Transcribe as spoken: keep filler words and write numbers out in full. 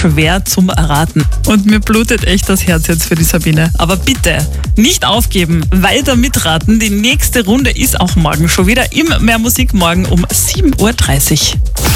schwer zum Erraten. Und mir blutet echt das Herz jetzt für die Sabine. Aber bitte, nicht aufgeben, weiter mitraten. Die nächste Runde ist auch morgen schon wieder im Mehr Musik, morgen um sieben Uhr dreißig.